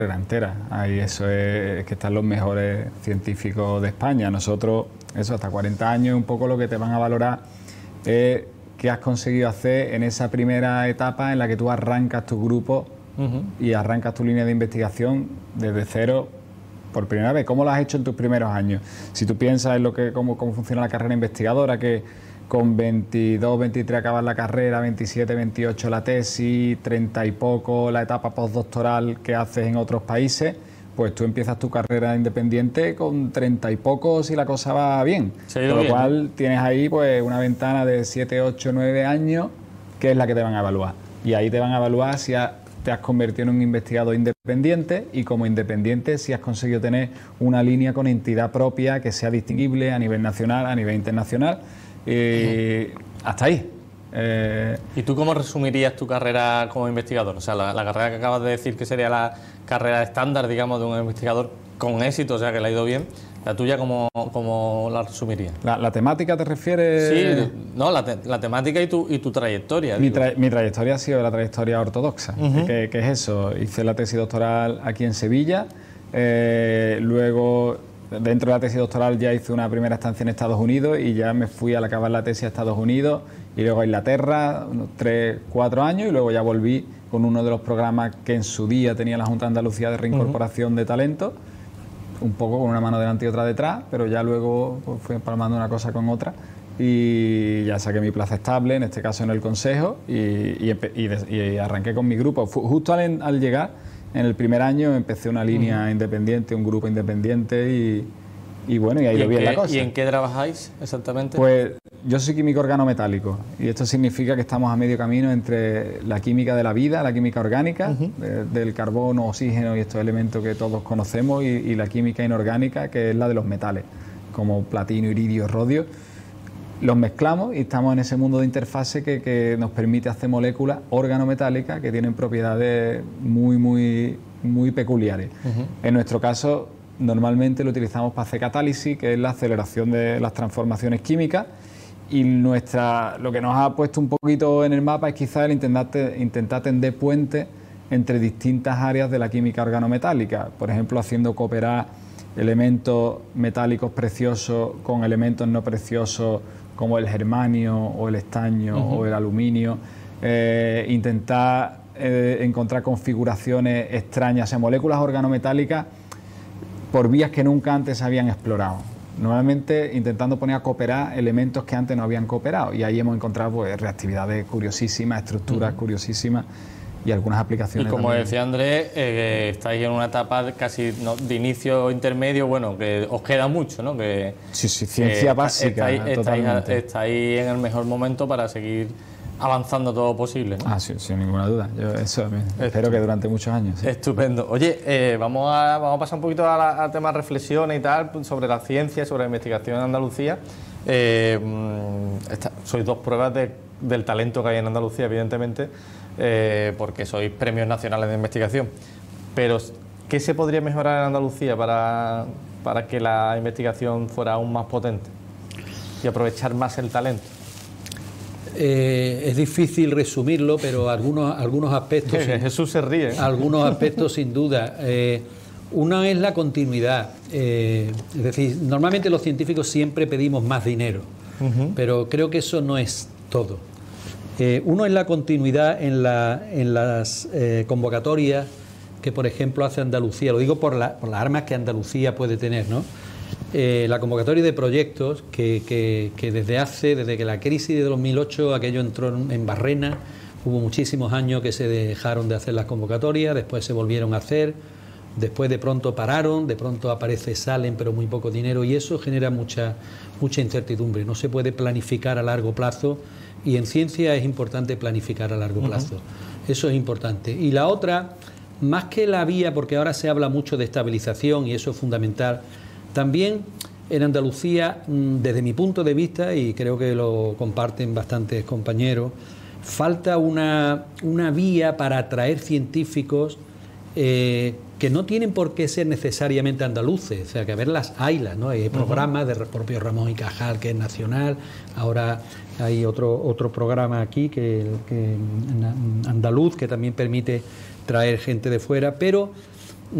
entera. Ahí eso es que están los mejores científicos de España. Nosotros, eso, hasta 40 años, un poco lo que te van a valorar es qué has conseguido hacer en esa primera etapa en la que tú arrancas tu grupo y arrancas tu línea de investigación desde cero por primera vez. ¿Cómo lo has hecho en tus primeros años? Si tú piensas en cómo funciona la carrera investigadora, que con 22, 23 acabas la carrera, 27, 28 la tesis, 30 y poco la etapa postdoctoral que haces en otros países, pues tú empiezas tu carrera independiente con 30 y poco si la cosa va bien. Con lo cual tienes ahí pues una ventana de 7, 8, 9 años que es la que te van a evaluar. Y ahí te van a evaluar si te has convertido en un investigador independiente y como independiente si has conseguido tener una línea con entidad propia que sea distinguible a nivel nacional, a nivel internacional. Hasta ahí. ¿Y tú cómo resumirías tu carrera como investigador? O sea, la carrera que acabas de decir que sería la carrera estándar, digamos, de un investigador con éxito, o sea, que le ha ido bien. ¿La tuya cómo la resumirías? ¿La temática te refieres? Sí, no, la temática y tu trayectoria. Mi trayectoria ha sido la trayectoria ortodoxa, que es eso. Hice la tesis doctoral aquí en Sevilla, luego dentro de la tesis doctoral ya hice una primera estancia en Estados Unidos y ya me fui al acabar la tesis a Estados Unidos y luego a Inglaterra, unos 3, 4 años, y luego ya volví con uno de los programas que en su día tenía la Junta de Andalucía de reincorporación de talento, un poco con una mano delante y otra detrás, pero ya luego pues, fui empalmando una cosa con otra y ya saqué mi plaza estable, en este caso en el Consejo, y arranqué con mi grupo. Justo al llegar, en el primer año empecé una línea independiente, un grupo independiente y bueno, y ahí lo vi en la cosa. ¿Y en qué trabajáis exactamente? Pues yo soy químico organometálico y esto significa que estamos a medio camino entre la química de la vida, la química orgánica, del carbono, oxígeno y estos elementos que todos conocemos y la química inorgánica, que es la de los metales, como platino, iridio, rodio. Los mezclamos y estamos en ese mundo de interfase que nos permite hacer moléculas organometálicas que tienen propiedades muy, muy, muy peculiares. En nuestro caso, normalmente lo utilizamos para hacer catálisis, que es la aceleración de las transformaciones químicas, y lo que nos ha puesto un poquito en el mapa es quizás el intentar tender puentes entre distintas áreas de la química organometálica, por ejemplo, haciendo cooperar elementos metálicos preciosos con elementos no preciosos como el germanio o el estaño o el aluminio, intentar encontrar configuraciones extrañas, o sea, moléculas organometálicas por vías que nunca antes se habían explorado. Normalmente intentando poner a cooperar elementos que antes no habían cooperado, y ahí hemos encontrado pues, reactividades curiosísimas, estructuras curiosísimas y algunas aplicaciones. Y como también. decía Andrés, estáis en una etapa casi de inicio intermedio, bueno, que os queda mucho, ¿no? Que, sí, ciencia básica, totalmente. Estáis en el mejor momento para seguir avanzando todo posible, ¿no? Sin ninguna duda. Yo espero que durante muchos años. Sí. Estupendo. Oye, vamos a pasar un poquito al tema de reflexiones y tal, sobre la ciencia, sobre la investigación en Andalucía. Sois dos pruebas del talento que hay en Andalucía, evidentemente, porque sois premios nacionales de investigación. Pero, ¿qué se podría mejorar en Andalucía para que la investigación fuera aún más potente y aprovechar más el talento? Es difícil resumirlo, pero algunos aspectos... Jesús se ríe. Algunos aspectos sin duda. Uno es la continuidad. Es decir, normalmente los científicos siempre pedimos más dinero, pero creo que eso no es todo. Uno es la continuidad en las convocatorias que, por ejemplo, hace Andalucía. Lo digo por las armas que Andalucía puede tener, ¿no? La convocatoria de proyectos que desde que la crisis de 2008, aquello entró en Barrena, hubo muchísimos años que se dejaron de hacer las convocatorias, después se volvieron a hacer, después de pronto pararon, de pronto salen, pero muy poco dinero, y eso genera mucha incertidumbre. No se puede planificar a largo plazo, y en ciencia es importante planificar a largo plazo. Eso es importante. Y la otra, más que la vía, porque ahora se habla mucho de estabilización y eso es fundamental, también en Andalucía, desde mi punto de vista, y creo que lo comparten bastantes compañeros, falta una vía para atraer científicos que no tienen por qué ser necesariamente andaluces, o sea, que a ver las haylas, ¿no? Hay programas del propio Ramón y Cajal, que es nacional, ahora hay otro programa aquí que andaluz, que también permite traer gente de fuera, pero